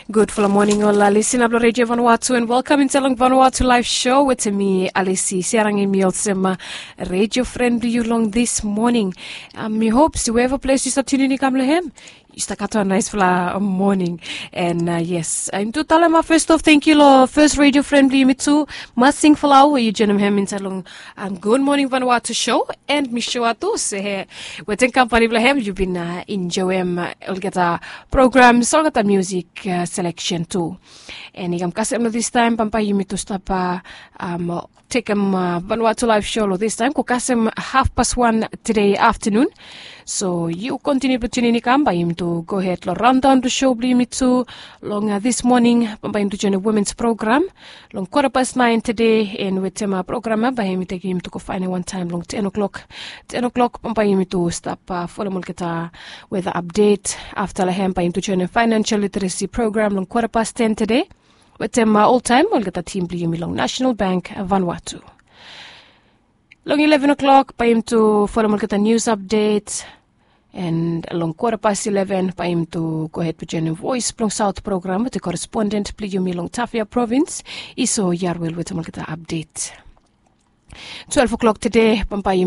Good for the morning, all listen up Radio Vanuatu and welcome in Telong Vanuatu live show with me, Alessi. Siarang imiosema radio friend you long this morning. Me hopes whoever place you start tuning in kamlehem. Istakato nice for morning and yes I'm to tell him first off thank you lo first radio friendly me too must sing for our you join him in salong good morning Vanuatu show and me show atu se weten company blahem you been enjoying olgata program solgata music selection too and igam kasem this time pampa you me to stop take him Vanuatu live show lo this time ko kasem 1:30 today afternoon. So you continue to tune in by him to go ahead to run down the show me too long this morning by him to join a women's program long 9:15 today and with him program by him take him to go find one time long 10 o'clock by him to stop for the mulketa weather update after him by him to join a financial literacy program long 10:15 today with him all time we'll get a team long National Bank Vanuatu long 11 o'clock by him to follow mulketa news update. And along 11:15 by him to go ahead to join a voice long South program with the correspondent Pliyumi long Tafia province. Iso Yarwil with a update. 12 o'clock today, by